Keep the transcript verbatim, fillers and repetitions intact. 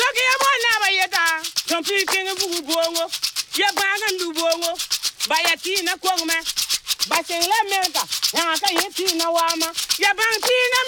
ke mo na ba yeta ton pi ke bugu bongo ye banga ndu bongo ba ya ti na ko me ba se la merka ya ka ye ti na wama ya bang ti na